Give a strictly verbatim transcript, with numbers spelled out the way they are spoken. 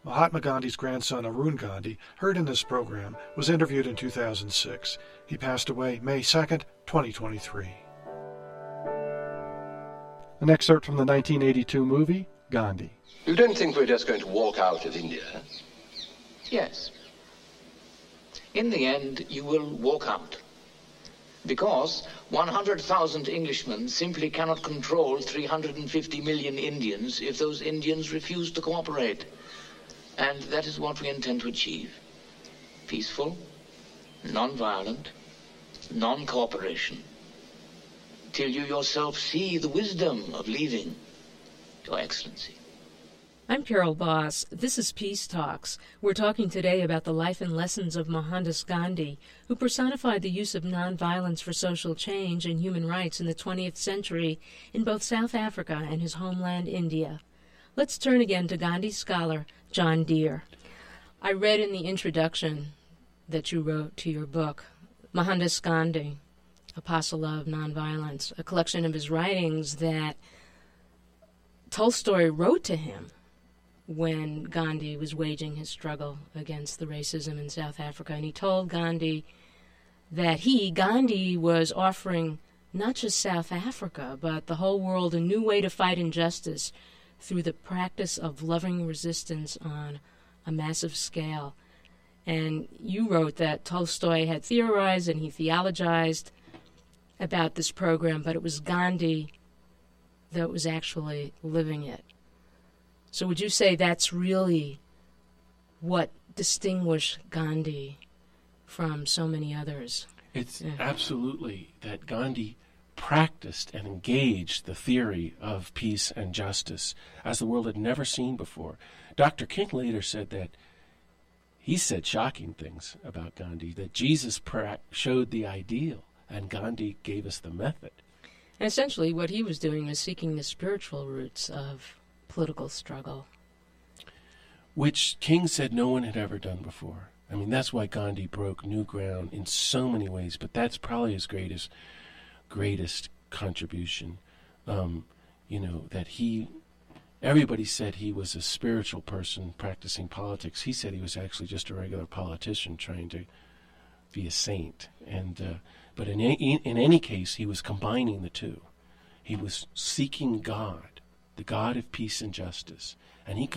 Mahatma Gandhi's grandson Arun Gandhi, heard in this program, was interviewed in two thousand six. He passed away May second, twenty twenty-three. An excerpt from the nineteen eighty-two movie, Gandhi. You don't think we're just going to walk out of India? Yes. In the end, you will walk out. Because one hundred thousand Englishmen simply cannot control three hundred fifty million Indians if those Indians refuse to cooperate. And that is what we intend to achieve. Peaceful, non-violent, non-cooperation. Till you yourself see the wisdom of leaving, Your Excellency. I'm Carol Voss. This is Peace Talks. We're talking today about the life and lessons of Mohandas Gandhi, who personified the use of nonviolence for social change and human rights in the twentieth century in both South Africa and his homeland, India. Let's turn again to Gandhi scholar John Deere. I read in the introduction that you wrote to your book, Mohandas Gandhi, Apostle of Nonviolence, a collection of his writings that Tolstoy wrote to him when Gandhi was waging his struggle against the racism in South Africa. And he told Gandhi that he, Gandhi, was offering not just South Africa, but the whole world a new way to fight injustice through the practice of loving resistance on a massive scale. And you wrote that Tolstoy had theorized and he theologized about this program, but it was Gandhi that was actually living it. So would you say that's really what distinguished Gandhi from so many others? It's yeah. absolutely that Gandhi practiced and engaged the theory of peace and justice as the world had never seen before. Doctor King later said that he said shocking things about Gandhi, that Jesus pra- showed the ideal and Gandhi gave us the method. And essentially what he was doing was seeking the spiritual roots of political struggle, which King said no one had ever done before. I mean, that's why Gandhi broke new ground in so many ways, but that's probably his greatest, greatest contribution. Um, you know, that he, everybody said he was a spiritual person practicing politics. He said he was actually just a regular politician trying to be a saint. And uh, but in, in in any case, he was combining the two. He was seeking God, the God of peace and justice, and he